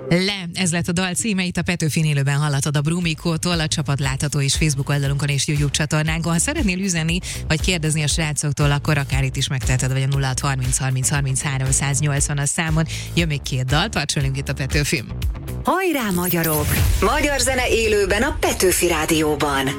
Le, ez lett a dal címe, itt a Petőfin élőben hallatod a Brumikótól, a csapat látható is Facebook oldalunkon és YouTube csatornánkon. Ha szeretnél üzenni, vagy kérdezni a srácoktól, akkor akár itt is megteheted, vagy a 0630 30 33 180 a számon. Jön még 2 dal, tarts velünk itt a Petőfin. Hajrá magyarok! Magyar zene élőben a Petőfi Rádióban.